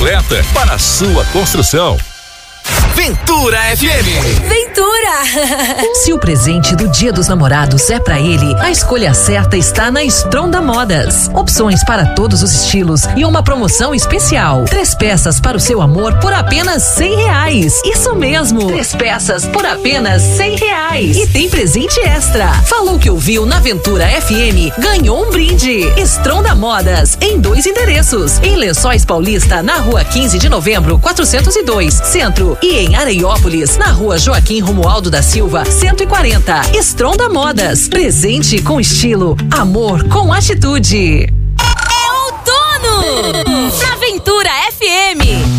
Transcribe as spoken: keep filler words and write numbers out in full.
completa para a sua construção. Ventura F M. Ventura! Se o presente do Dia dos Namorados é pra ele, a escolha certa está na Stronda Modas. Opções para todos os estilos e uma promoção especial. Três peças para o seu amor por apenas cem reais. Isso mesmo, três peças por apenas cem reais. E tem presente extra. Falou que ouviu na Ventura F M, ganhou um brinde. Stronda Modas, em dois endereços. Em Lençóis Paulista, na rua quinze de novembro, quatrocentos e dois, Centro. E em Areiópolis, na rua Joaquim Romualdo da Silva, cento e quarenta. Stronda Modas, presente com estilo, amor com atitude. É outono! Na Ventura F M.